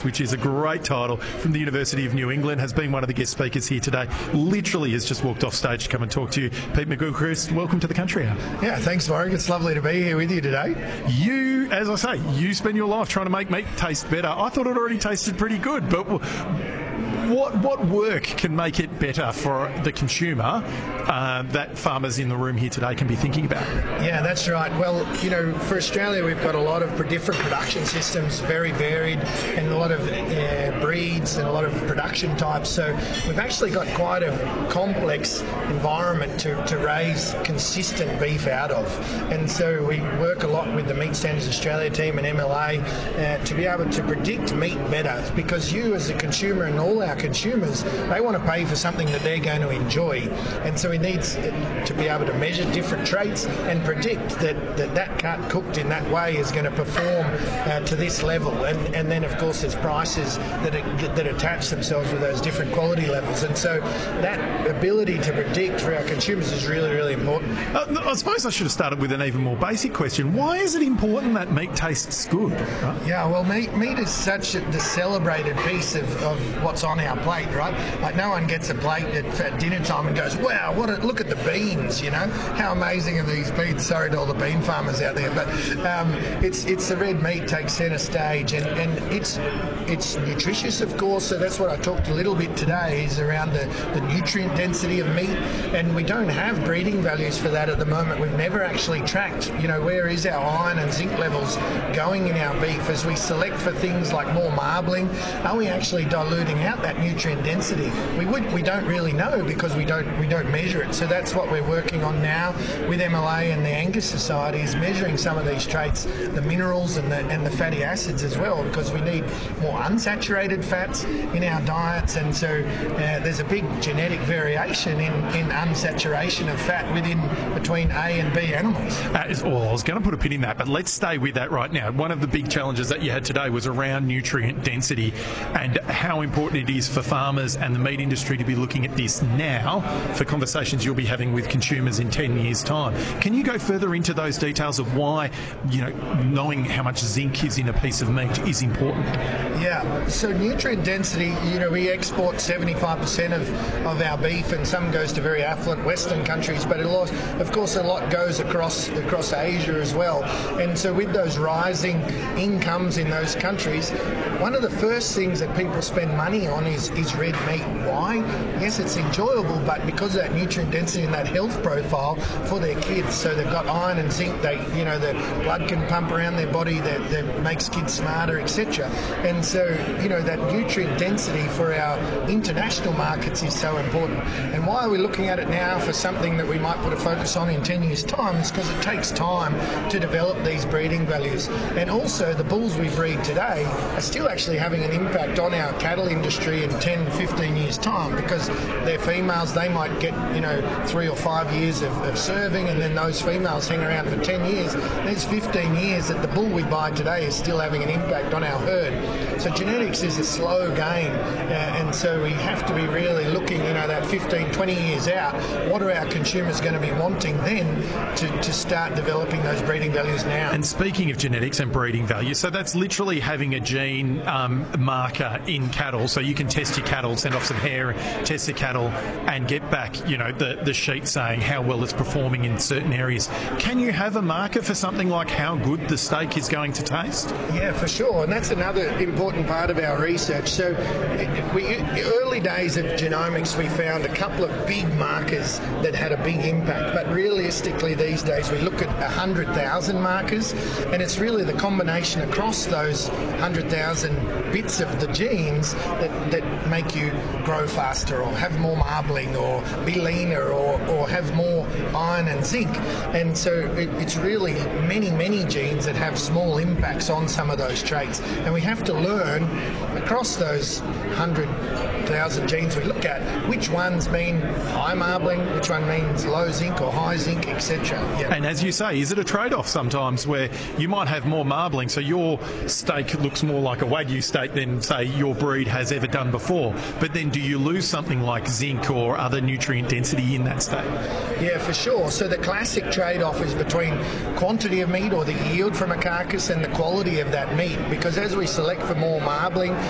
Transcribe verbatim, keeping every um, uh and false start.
which is a great title, from the University of New England, has been one of the guest speakers here today. Literally has just walked off stage to come and talk to you. Pete McGilchrist, welcome to the Country Hour. Yeah, thanks, Warwick. It's lovely to be here with you today. You, as I say, you spend your life trying to make meat taste better. I thought it already tasted pretty good, but what what work can make it better for the consumer uh, that farmers in the room here today can be thinking about? Yeah, that's right. Well, you know, for Australia, we've got a lot of different production systems, very varied, and a lot of uh, breeds and a lot of production types. So we've actually got quite a complex environment to, to raise consistent beef out of. And so we work a lot with the Meat Standards Australia team and M L A uh, to be able to predict meat better, because you as a consumer and all our consumers, they want to pay for something that they're going to enjoy. And so we need to be able to measure different traits and predict that that, that cut cooked in that way is going to perform uh, to this level. And, and then, of course, there's prices that, are, that attach themselves with those different quality levels. And so that ability to predict for our consumers is really, really important. Uh, I suppose I should have started with an even more basic question. Why is it important that meat tastes good? Right? Yeah, well, meat, meat is such a, the celebrated piece of, of what's on our plate, right? Like, no one gets a plate at, at dinner time and goes, wow, what a, look at the beans, you know? How amazing are these beans? Sorry to all the bean farmers out there, but um, it's it's the red meat takes centre stage, and, and it's it's nutritious, of course, so that's what I talked a little bit today, is around the, the nutrient density of meat, and we don't have breeding values for that at the moment. We've never actually tracked, you know, where is our iron and zinc levels going in our beef as we select for things like more marbling. Are we actually diluting out that nutrient density? We would we don't really know, because we don't we don't measure it. So that's what we're working on now with M L A and the Angus Society, is measuring some of these traits, the minerals and the and the fatty acids as well, because we need more unsaturated fats in our diets. And so uh, there's a big genetic variation in, in unsaturation of fat within between A and B animals. Uh, well, I was going to put a pin in that, but let's stay with that right now. One of the big challenges that you had today was around nutrient density, and how important it is for farmers and the meat industry to be looking at this now for conversations you'll be having with consumers in ten years' time. Can you go further into those details of why, you know, knowing how much zinc is in a piece of meat is important? Yeah, so nutrient density, you know, we export seventy-five percent of, of our beef, and some goes to very affluent Western countries, but a lot, of course, a lot goes across across Asia as well. And so with those rising incomes in those countries, one of the first things that people spend money on is, is red meat. Why? Yes, it's enjoyable, but because of that nutrient density and that health profile for their kids. So they've got iron and zinc, they, you know, the blood can pump around their body, that, that makes kids smarter, et cetera. And so, you know, that nutrient density for our international markets is so important. And why are we looking at it now for something that we might put a focus on in ten years' time? Is because it takes time to develop these breeding values. And also, the bulls we breed today are still actually having an impact on our cattle industry in ten, fifteen years' time, because they're females, they might get, you know, three or five years of, of serving, and then those females hang around for ten years. There's fifteen years that the bull we buy today is still having an impact on our herd. So genetics is a slow game, uh, and so we have to be really looking, you know, that fifteen, twenty years out, what are our consumers going to be wanting then to, to start developing those breeding values now? And speaking of genetics and breeding value, so that's literally having a gene um, marker in cattle, so you can test your cattle, send off some hair, test the cattle, and get back, you know, the, the sheet saying how well it's performing in certain areas. Can you have a marker for something like how good the steak is going to taste? Yeah, for sure, and that's another important part of our research. So we, early days of genomics, we found a couple of big markers that had a big impact, but realistically these days we look at one hundred thousand markers, and it's really the combination across those one hundred thousand bits of the genes that, that make you grow faster, or have more marbling, or be leaner, or, or have more iron and zinc. And so it, it's really many, many genes that have small impacts on some of those traits, and we have to learn across those one hundred thousand genes we look at which ones mean high marbling, which one means low zinc or high zinc, et cetera. Yeah. And as you say, is it a trade-off sometimes where you might have more marbling, so your steak looks more like a Wagyu steak than, say, your breed has ever done before, but then do you lose something like zinc or other nutrient density in that steak? Yeah, for sure. So the classic trade-off is between quantity of meat, or the yield from a carcass, and the quality of that meat, because as we select for more marbling